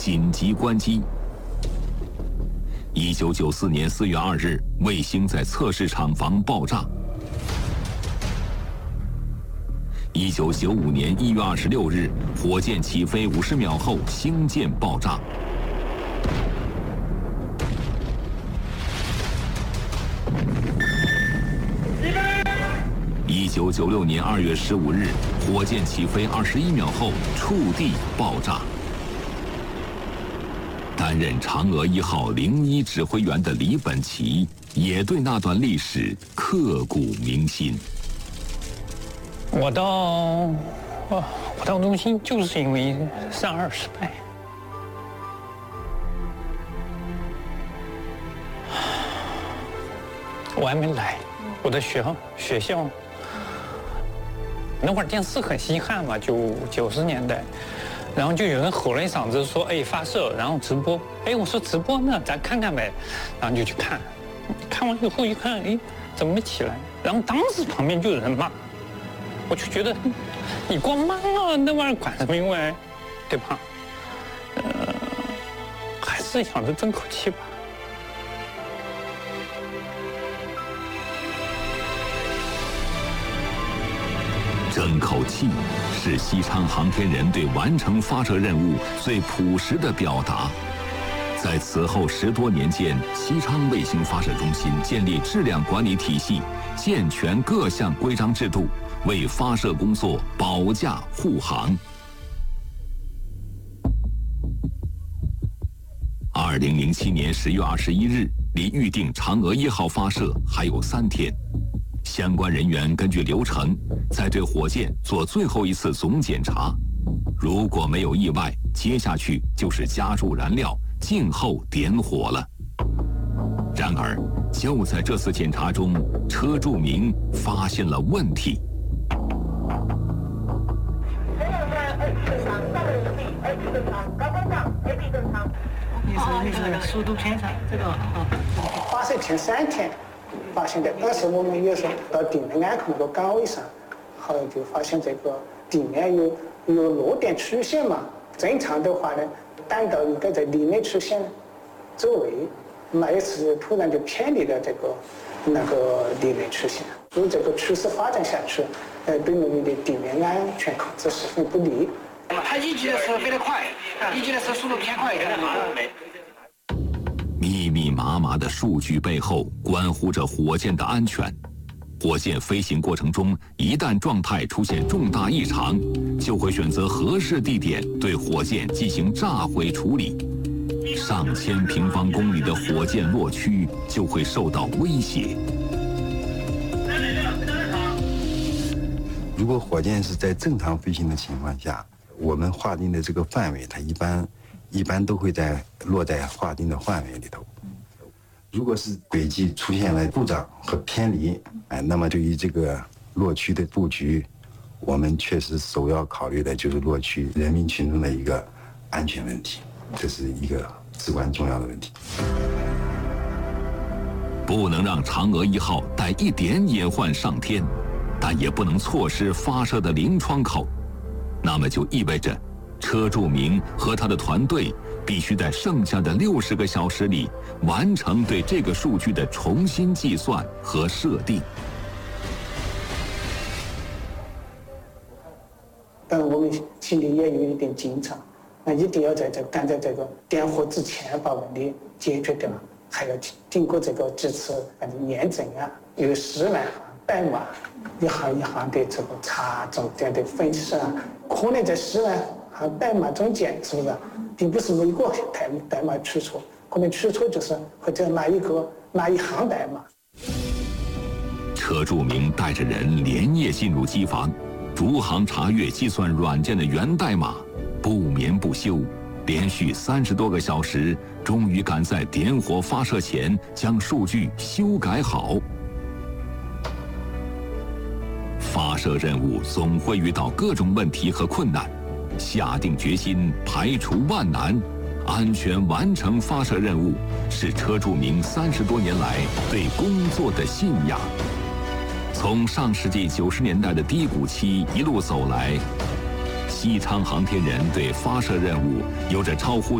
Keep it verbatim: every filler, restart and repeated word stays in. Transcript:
紧急关机。一九九四年四月二日，卫星在测试厂房爆炸。一九九五年一月二十六日，火箭起飞五十秒后，星舰爆炸。一九九六年二月十五日，火箭起飞二十一秒后触地爆炸。担任嫦娥一号零一指挥员的李本奇也对那段历史刻骨铭心。 我到我我到中心就是因为三二失败。我还没来，我的学校学校。那会儿电视很稀罕嘛，就九十年代，然后就有人吼了一嗓子说：“哎，发射，然后直播。”哎，我说直播呢，咱看看呗，然后就去看，看完以后一看，哎，怎么没起来？然后当时旁边就有人骂，我就觉得，你光骂啊，那玩意儿管什么用哎，对吧？呃，还是想着争口气吧。 争口气是西昌航天人对完成发射任务最朴实的表达。在此后十多年间，西昌卫星发射中心建立质量管理体系，健全各项规章制度，为发射工作保驾护航。二零零七年十月二十一日，离预定嫦娥一号发射还有三天。相关人员根据流程，在对火箭做最后一次总检查。如果没有意外，接下去就是加注燃料，静候点火了。然而，就在这次检查中，车柱明发现了问题。 你是你是速度偏差，这个啊。 发射前三天发现的，当时我们也是到地面安控那个岗位上，后来就发现这个地面有有落点曲线嘛。正常的话呢，弹道应该在地面曲线周围，那一次突然就偏离了这个那个地面曲线，如这个趋势发展下去，呃，对我们的地面安全控制十分不利。 它一级的时候飞得快，一级的时候速度偏快一点。 密密麻麻的数据背后，关乎着火箭的安全。火箭飞行过程中，一旦状态出现重大异常，就会选择合适地点对火箭进行炸毁处理。上千平方公里的火箭落区就会受到威胁。 如果火箭是在正常飞行的情况下，我们划定的这个范围，它一般一般都会在落在划定的范围里头。如果是轨迹出现了故障和偏离，哎，那么对于这个落区的布局，我们确实首要考虑的就是落区人民群众的一个安全问题，这是一个至关重要的问题。 不能让嫦娥一号带一点隐患上天，但也不能错失发射的零窗口。那么就意味着，车柱明和他的团队必须在剩下的六十个小时里完成对这个数据的重新计算和设定。 但我们心里也有一点紧张，那一定要在这赶在这个点火之前把问题解决掉，还要经过这个几次反正验证啊，有十万行代码，一行一行的这个查重点的分析啊，可能在十万行代码中间，是不是并不是每个代代码出错，可能出错就是或者哪一个哪一行代码。 车柱明带着人连夜进入机房，逐行查阅计算软件的源代码，不眠不休，连续三十多个小时，终于赶在点火发射前将数据修改好。发射任务总会遇到各种问题和困难，下定决心排除万难，安全完成发射任务，是车柱明三十多年来对工作的信仰。从上世纪九十年代的低谷期一路走来，西昌航天人对发射任务有着超乎